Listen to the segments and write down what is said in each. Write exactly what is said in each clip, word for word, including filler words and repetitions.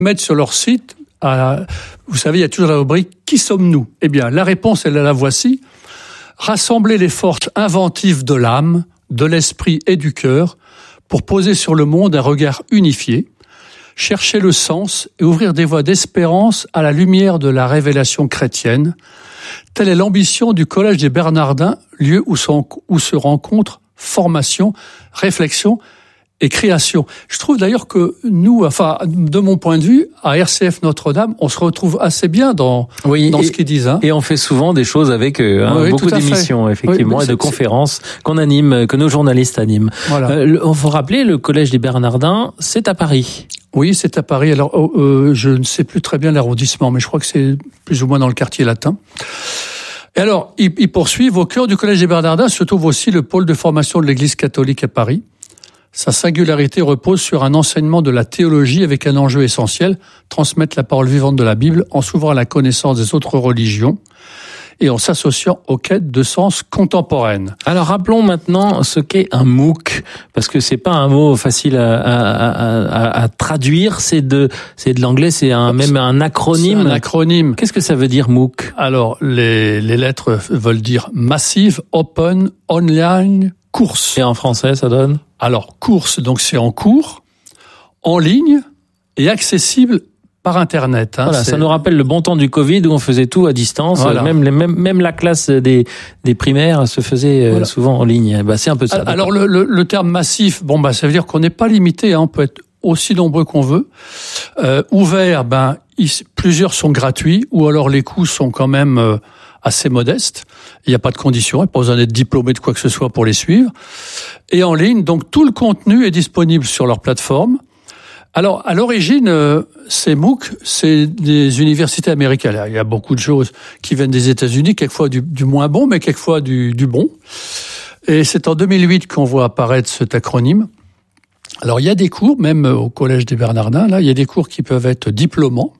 mettent sur leur site, à, vous savez, il y a toujours la rubrique « Qui sommes-nous ?» Eh bien, la réponse, elle est la voici. Rassembler les forces inventives de l'âme, de l'esprit et du cœur pour poser sur le monde un regard unifié, chercher le sens et ouvrir des voies d'espérance à la lumière de la révélation chrétienne. Telle est l'ambition du Collège des Bernardins, lieu où, sont, où se rencontrent formation, réflexion et création. Je trouve d'ailleurs que nous, enfin, de mon point de vue, à R C F Notre-Dame, on se retrouve assez bien dans, oui, dans et, ce qu'ils disent. Hein. Et on fait souvent des choses avec euh, hein, oui, beaucoup d'émissions, fait. effectivement, oui, et de conférences qu'on anime, que nos journalistes animent. Voilà. Euh, on faut rappeler, le Collège des Bernardins, c'est à Paris. Oui, c'est à Paris. Alors, euh, je ne sais plus très bien l'arrondissement, mais je crois que c'est plus ou moins dans le quartier latin. Et alors, ils, ils poursuivent. Au cœur du Collège des Bernardins se trouve aussi le pôle de formation de l'Église catholique à Paris. Sa singularité repose sur un enseignement de la théologie avec un enjeu essentiel, transmettre la parole vivante de la Bible en s'ouvrant à la connaissance des autres religions et en s'associant aux quêtes de sens contemporaines. Alors rappelons maintenant ce qu'est un MOOC, parce que c'est pas un mot facile à, à, à, à traduire, c'est de c'est de l'anglais, c'est un, même un acronyme. C'est un acronyme. Qu'est-ce que ça veut dire MOOC ? Alors les, les lettres veulent dire Massive Open Online Course. Et en français, ça donne ? Alors, course, donc c'est en cours, en ligne et accessible par Internet. Hein, voilà, c'est... ça nous rappelle le bon temps du Covid où on faisait tout à distance. Voilà. Même, les, même, même la classe des, des primaires se faisait voilà. souvent en ligne. Bah, c'est un peu ça. Alors, le, le, le terme massif, bon, bah, ça veut dire qu'on n'est pas limité. Hein, on peut être aussi nombreux qu'on veut. Euh, ouvert, ben, ils, plusieurs sont gratuits ou alors les coûts sont quand même euh, assez modestes. Il n'y a pas de conditions, il n'y a pas besoin d'être diplômé de quoi que ce soit pour les suivre. Et en ligne, donc tout le contenu est disponible sur leur plateforme. Alors, à l'origine, euh, ces MOOC, c'est des universités américaines. Il y a beaucoup de choses qui viennent des États-Unis, quelquefois du, du moins bon, mais quelquefois du, du bon. Et c'est en deux mille huit qu'on voit apparaître cet acronyme. Alors, il y a des cours, même au Collège des Bernardins, là, il y a des cours qui peuvent être diplômants.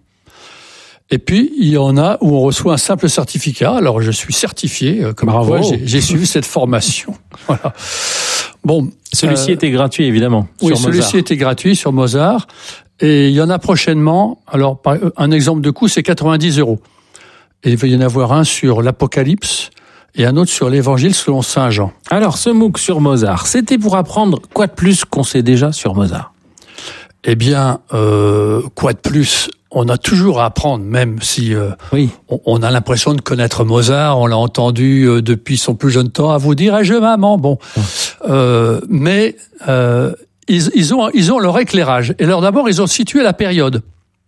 Et puis, il y en a où on reçoit un simple certificat. Alors, je suis certifié, comme Bravo. quoi j'ai, j'ai suivi cette formation. Voilà. Bon. Celui-ci euh, était gratuit, évidemment. Oui, sur celui-ci Mozart. était gratuit sur Mozart. Et il y en a prochainement. Alors, un exemple de coût, c'est quatre-vingt-dix euros. Et il va y en avoir un sur l'Apocalypse et un autre sur l'Évangile selon Saint Jean. Alors, ce MOOC sur Mozart, c'était pour apprendre quoi de plus qu'on sait déjà sur Mozart ? Eh bien, euh, quoi de plus ? On a toujours à apprendre, même si euh, oui. on, on a l'impression de connaître Mozart, on l'a entendu euh, depuis son plus jeune temps, à vous dire « je maman ». Bon, euh, mais euh, ils, ils, ont, ils ont leur éclairage. Et alors d'abord, ils ont situé la période.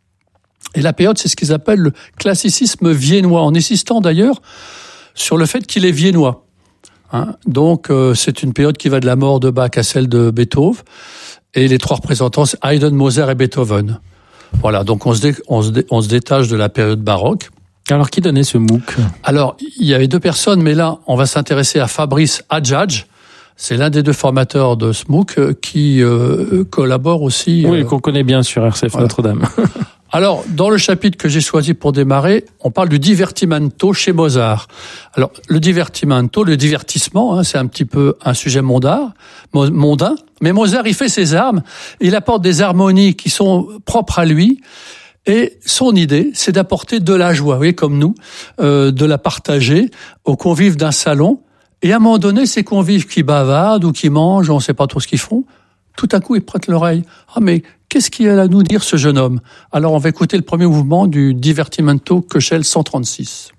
Et la période, c'est ce qu'ils appellent le classicisme viennois, en insistant d'ailleurs sur le fait qu'il est viennois. Hein, donc, euh, c'est une période qui va de la mort de Bach à celle de Beethoven. Et les trois représentants, c'est Haydn, Mozart et Beethoven. Voilà, donc on se, dé, on, se dé, on se détache de la période baroque. Alors, qui donnait ce MOOC ? Alors, il y avait deux personnes, mais là, on va s'intéresser à Fabrice Hadjadj. C'est l'un des deux formateurs de ce MOOC qui euh, collabore aussi. Oui, euh, qu'on connaît bien sur R C F voilà. Notre-Dame. Alors, dans le chapitre que j'ai choisi pour démarrer, on parle du divertimento chez Mozart. Alors, le divertimento, le divertissement, hein, c'est un petit peu un sujet mondain, mondain. Mais Mozart, il fait ses armes, il apporte des harmonies qui sont propres à lui. Et son idée, c'est d'apporter de la joie, vous voyez, comme nous, euh, de la partager aux convives d'un salon. Et à un moment donné, ces convives qui bavardent ou qui mangent, on ne sait pas trop ce qu'ils font, tout à coup, ils prêtent l'oreille. Ah, mais qu'est-ce qu'il a à nous dire, ce jeune homme ? Alors, on va écouter le premier mouvement du Divertimento Köchel cent trente-six.